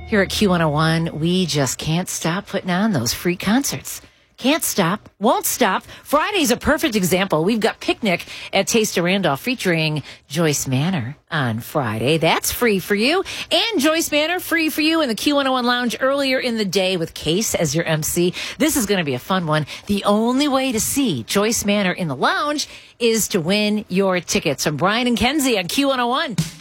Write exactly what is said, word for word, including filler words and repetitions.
Here at Q one oh one, we just can't stop putting on those free concerts. Can't stop, won't stop. Friday's a perfect example. We've got Picnic at Taste of Randolph featuring Joyce Manor on Friday. That's free for you. And Joyce Manor, free for you in the Q one oh one Lounge earlier in the day with Case as your M C. This is going to be a fun one. The only way to see Joyce Manor in the lounge is to win your tickets. From Brian and Kenzie on Q one oh one.